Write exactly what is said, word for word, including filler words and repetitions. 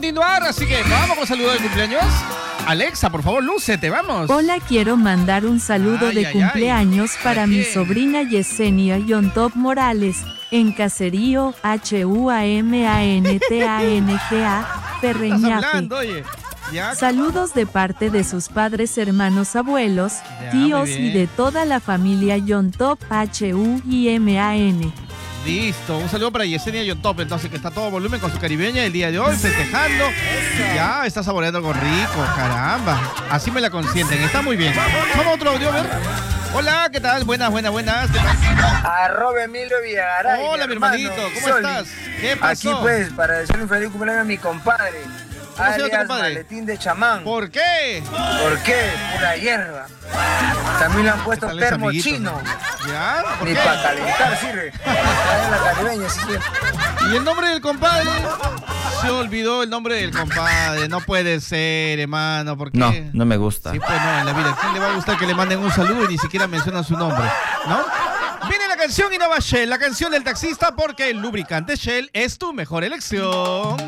continuar, así que vamos con saludo de cumpleaños. Alexa, por favor, lúcete, vamos. Hola, quiero mandar un saludo Ay, de ay, cumpleaños ay. para ¿A mi quién? sobrina Yesenia Yontop Morales, en Caserío H U A M A N T A N G A, Estás Perreñafe. hablando, oye. Ya. Saludos de parte de sus padres, hermanos, abuelos, Ya, tíos muy y bien. de toda la familia Yontop H U I M A N. Listo, un saludo para Yesenia Yontop, entonces, que está a todo volumen con su caribeña el día de hoy, festejando. Ya, está saboreando algo rico, caramba. Así me la consienten, está muy bien. Vamos a otro audio, a ver. Hola, ¿qué tal? Buenas, buenas, buenas. ¿Qué tal? Arroba Emilio Villagaray. Hola, mi hermanito, ¿cómo Soli. estás? ¿Qué pasó? Aquí pues, para decirle un feliz cumpleaños a mi compadre. ¿Cómo se llama tu Alias compadre? Maletín de Chamán. ¿Por qué? ¿Por qué? Pura hierba. También le han puesto ¿Qué tal ese termo amiguito, chino. no? ¿Ya? ¿Por Ni qué? para calentar sirve. Ahí en la caribeña, sí, sí. ¿Y el nombre del compadre? Se olvidó el nombre del compadre. No puede ser, hermano. ¿Por qué? No, no me gusta. Sí, pues no, en la vida. ¿A quién le va a gustar que le manden un saludo y ni siquiera mencionan su nombre? ¿No? Viene la canción Innova Shell, la canción del taxista, porque el lubricante Shell es tu mejor elección.